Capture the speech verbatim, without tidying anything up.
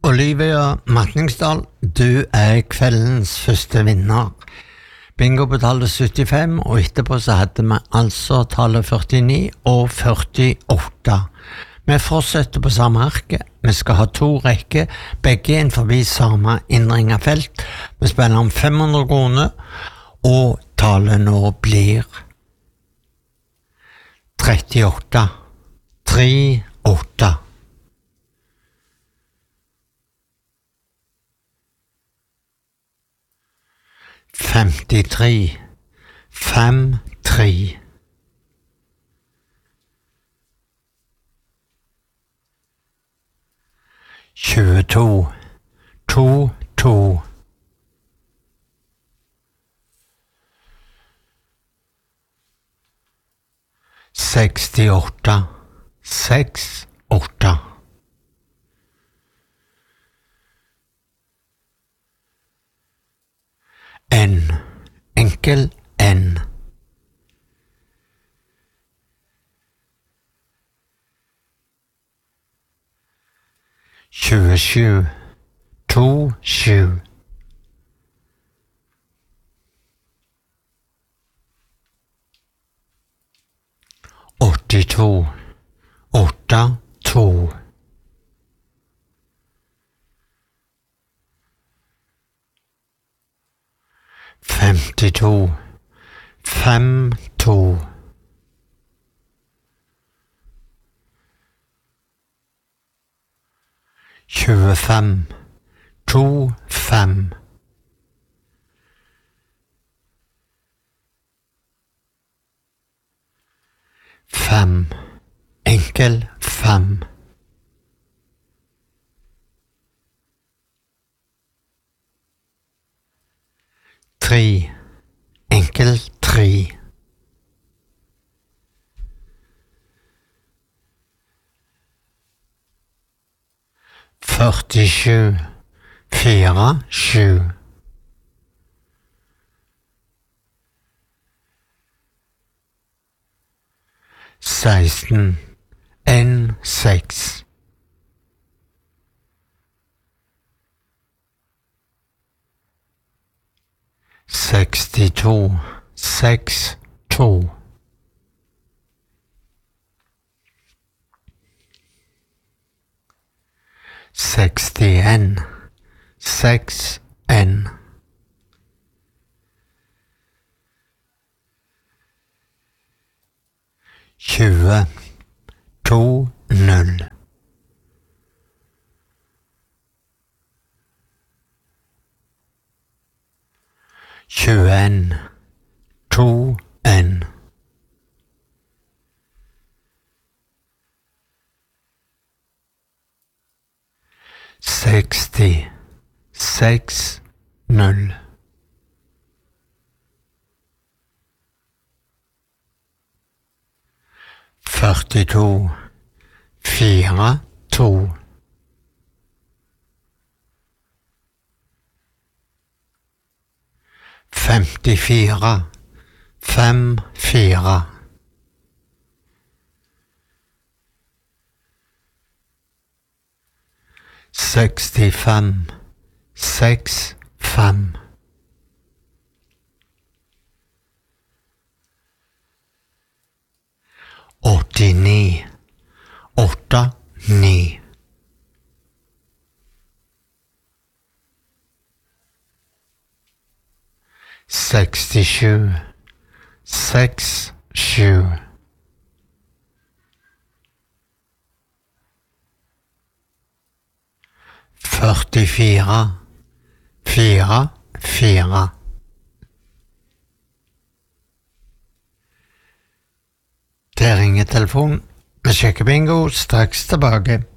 Olivia Matningsdal, du er kveldens første vinner. Bingo betalte syttifem, og etterpå så hadde vi altså tallet førtini og førtiåtte. Vi fortsetter på samme arke. Vi skal ha to rekker, begge innenfor samme innringet felt. Vi spiller om fem hundre kroner, og tallet nå blir trettiåtte. treåtte. femtitre, fem, tre. tjueto, to, to. sekstiåtte, seks, åtte. N, enkel N. tjuesju, to, sju. åttito, åtte, to. femtito, fem, to. tjuefem, to, fem. Fem, enkel fem. Tre, enkel tre. førtisju, fire, sju. seksten, en, seks. sekstito, seks, to. sekstien, seks, en. tjue, to, null. tjueen, to, en. seksti, seks, null. førtito, fire, to. femtifire, fem, fire. sekstifem, seks, fem. åttini, åtte, ni. sekstisju, seks, sju. førtifire, fire, fire. Det ringer telefon. Vi sjekker bingo straks tilbake.